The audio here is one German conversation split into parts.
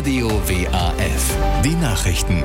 Radio WAF. Die Nachrichten.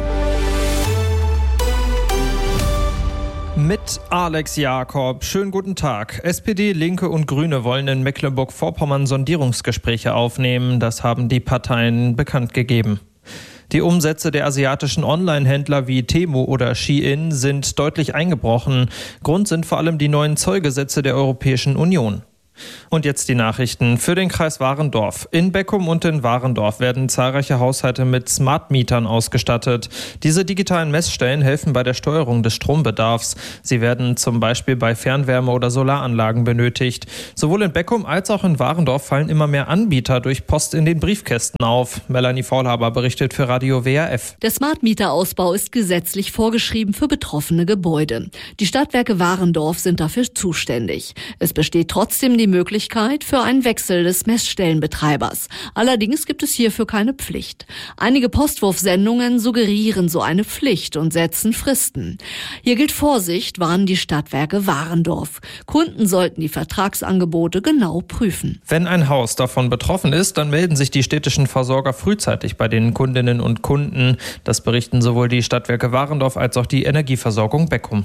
Mit Alex Jakob. Schönen guten Tag. SPD, Linke und Grüne wollen in Mecklenburg-Vorpommern Sondierungsgespräche aufnehmen. Das haben die Parteien bekannt gegeben. Die Umsätze der asiatischen Online-Händler wie Temu oder Shein sind deutlich eingebrochen. Grund sind vor allem die neuen Zollgesetze der Europäischen Union. Und jetzt die Nachrichten für den Kreis Warendorf. In Beckum und in Warendorf werden zahlreiche Haushalte mit Smart-Mietern ausgestattet. Diese digitalen Messstellen helfen bei der Steuerung des Strombedarfs. Sie werden zum Beispiel bei Fernwärme- oder Solaranlagen benötigt. Sowohl in Beckum als auch in Warendorf fallen immer mehr Anbieter durch Post in den Briefkästen auf. Melanie Faulhaber berichtet für Radio WAF. Der Smart-Mieter-Ausbau ist gesetzlich vorgeschrieben für betroffene Gebäude. Die Stadtwerke Warendorf sind dafür zuständig. Es besteht trotzdem die Möglichkeit für einen Wechsel des Messstellenbetreibers. Allerdings gibt es hierfür keine Pflicht. Einige Postwurfsendungen suggerieren so eine Pflicht und setzen Fristen. Hier gilt Vorsicht, warnen die Stadtwerke Warendorf. Kunden sollten die Vertragsangebote genau prüfen. Wenn ein Haus davon betroffen ist, dann melden sich die städtischen Versorger frühzeitig bei den Kundinnen und Kunden. Das berichten sowohl die Stadtwerke Warendorf als auch die Energieversorgung Beckum.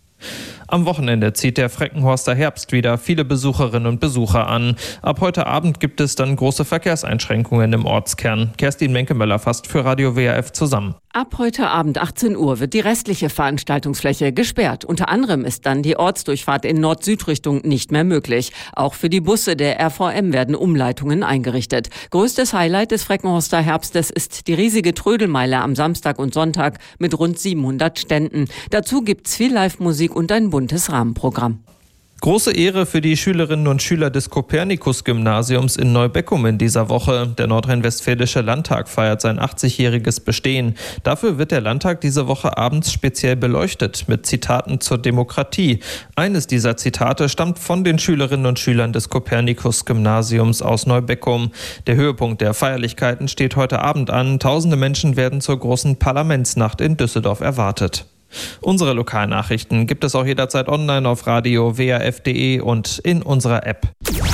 Am Wochenende zieht der Freckenhorster Herbst wieder viele Besucherinnen und Besucher an. Ab heute Abend gibt es dann große Verkehrseinschränkungen im Ortskern. Kerstin Menkemöller fasst für Radio WAF zusammen. Ab heute Abend 18 Uhr wird die restliche Veranstaltungsfläche gesperrt. Unter anderem ist dann die Ortsdurchfahrt in Nord-Süd-Richtung nicht mehr möglich. Auch für die Busse der RVM werden Umleitungen eingerichtet. Größtes Highlight des Freckenhorster Herbstes ist die riesige Trödelmeile am Samstag und Sonntag mit rund 700 Ständen. Dazu gibt's viel Live-Musik und ein buntes Rahmenprogramm. Große Ehre für die Schülerinnen und Schüler des Kopernikus-Gymnasiums in Neubeckum in dieser Woche. Der Nordrhein-Westfälische Landtag feiert sein 80-jähriges Bestehen. Dafür wird der Landtag diese Woche abends speziell beleuchtet mit Zitaten zur Demokratie. Eines dieser Zitate stammt von den Schülerinnen und Schülern des Kopernikus-Gymnasiums aus Neubeckum. Der Höhepunkt der Feierlichkeiten steht heute Abend an. Tausende Menschen werden zur großen Parlamentsnacht in Düsseldorf erwartet. Unsere Lokalnachrichten gibt es auch jederzeit online auf radio-waf.de und in unserer App.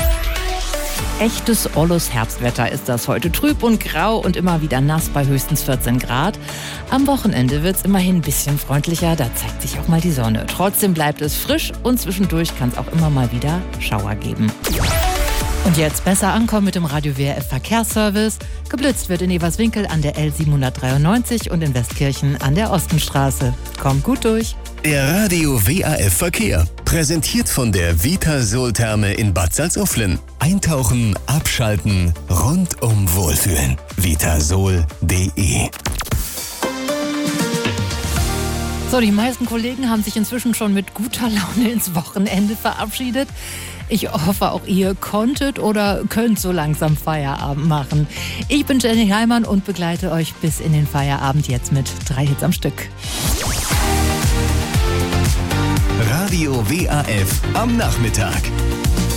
Echtes olles Herbstwetter ist das heute. Trüb und grau und immer wieder nass bei höchstens 14 Grad. Am Wochenende wird es immerhin ein bisschen freundlicher, da zeigt sich auch mal die Sonne. Trotzdem bleibt es frisch und zwischendurch kann es auch immer mal wieder Schauer geben. Und jetzt besser ankommen mit dem Radio WAF Verkehrsservice. Geblitzt wird in Everswinkel an der L793 und in Westkirchen an der Ostenstraße. Kommt gut durch. Der Radio WAF Verkehr. Präsentiert von der Vitasol-Therme in Bad Salzuflen. Eintauchen, abschalten, rundum wohlfühlen. Vitasol.de. So, die meisten Kollegen haben sich inzwischen schon mit guter Laune ins Wochenende verabschiedet. Ich hoffe, auch ihr konntet oder könnt so langsam Feierabend machen. Ich bin Jenny Heimann und begleite euch bis in den Feierabend jetzt mit 3 Hits am Stück. Radio WAF am Nachmittag.